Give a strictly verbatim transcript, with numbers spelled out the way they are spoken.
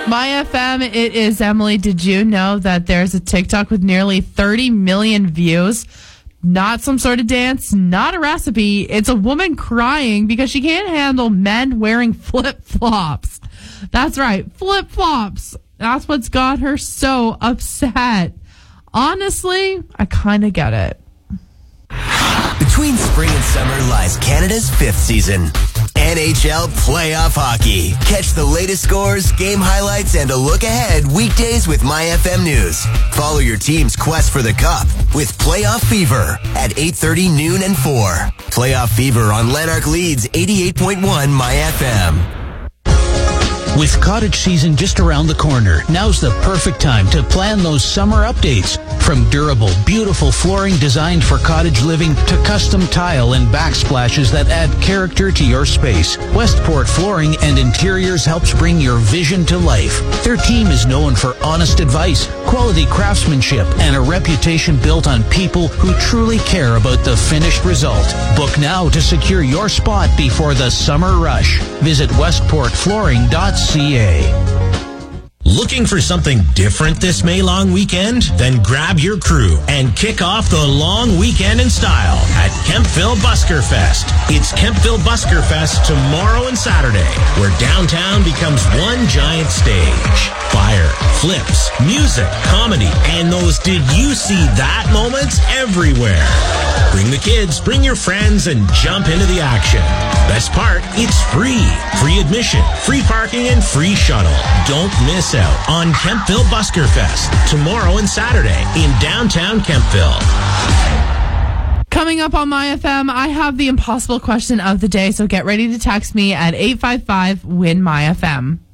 My F M, it is Emily. Did you know that there's a TikTok with nearly thirty million views? Not some sort of dance, not a recipe. It's a woman crying because she can't handle men wearing flip-flops. That's right, flip-flops. That's what's got her so upset. Honestly, I kind of get it. Between spring and summer lies Canada's fifth season. N H L Playoff Hockey. Catch the latest scores, game highlights, and a look ahead weekdays with My F M News. Follow your team's quest for the Cup with Playoff Fever at eight thirty, noon, and four. Playoff Fever on Lanark Leeds eighty-eight point one My F M. With cottage season just around the corner, now's the perfect time to plan those summer updates. From durable, beautiful flooring designed for cottage living to custom tile and backsplashes that add character to your space, Westport Flooring and Interiors helps bring your vision to life. Their team is known for honest advice, quality craftsmanship, and a reputation built on people who truly care about the finished result. Book now to secure your spot before the summer rush. Visit westport flooring dot c a. Looking for something different this May long weekend? Then grab your crew and kick off the long weekend in style at Kempville Busker Fest. It's Kempville Busker Fest tomorrow and Saturday, where downtown becomes one giant stage. Fire, flips, music, comedy, and those did you see that moments everywhere. Bring the kids, bring your friends, and jump into the action. Best part, it's free. Free admission, free parking, and free shuttle. Don't miss out on Kempville Busker Fest tomorrow and Saturday in downtown Kempville. Coming up on My F M, I have the impossible question of the day, so get ready to text me at eight five five, win My F M.